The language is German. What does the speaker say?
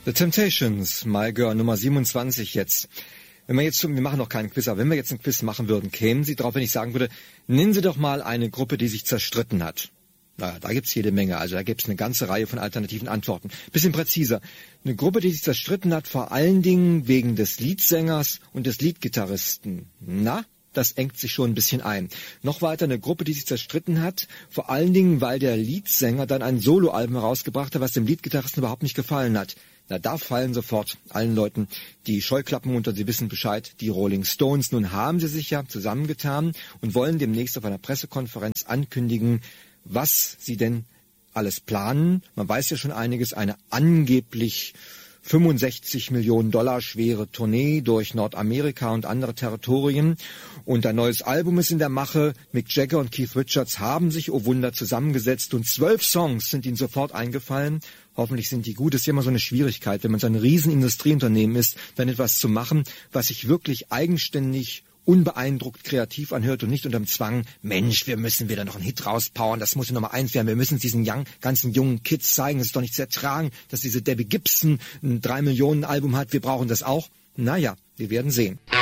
The Temptations, My Girl, Nummer 27 jetzt. Wir machen noch keinen Quiz, aber wenn wir jetzt einen Quiz machen würden, kämen Sie drauf, wenn ich sagen würde, nennen Sie doch mal eine Gruppe, die sich zerstritten hat. Naja, da gibt's jede Menge, also da gibt's eine ganze Reihe von alternativen Antworten. Bisschen präziser. Eine Gruppe, die sich zerstritten hat, vor allen Dingen wegen des Leadsängers und des Leadgitarristen. Na? Das engt sich schon ein bisschen ein. Noch weiter eine Gruppe, die sich zerstritten hat, vor allen Dingen, weil der Leadsänger dann ein Soloalbum herausgebracht hat, was dem Leadgitarristen überhaupt nicht gefallen hat. Na, da fallen sofort allen Leuten die Scheuklappen runter, sie wissen Bescheid, die Rolling Stones. Nun haben sie sich ja zusammengetan und wollen demnächst auf einer Pressekonferenz ankündigen, was sie denn alles planen. Man weiß ja schon einiges, eine angeblich 65 Millionen Dollar schwere Tournee durch Nordamerika und andere Territorien. Und ein neues Album ist in der Mache. Mick Jagger und Keith Richards haben sich, oh Wunder, zusammengesetzt und 12 Songs sind ihnen sofort eingefallen. Hoffentlich sind die gut. Es ist ja immer so eine Schwierigkeit, wenn man so ein riesen Industrieunternehmen ist, dann etwas zu machen, was sich wirklich eigenständig unbeeindruckt kreativ anhört und nicht unterm Zwang, Mensch, wir müssen wieder noch einen Hit rauspowern, das muss ja Nummer 1 werden, wir müssen es diesen ganzen jungen Kids zeigen, es ist doch nicht zu ertragen, dass diese Debbie Gibson ein 3 Millionen Album hat, wir brauchen das auch. Naja, wir werden sehen.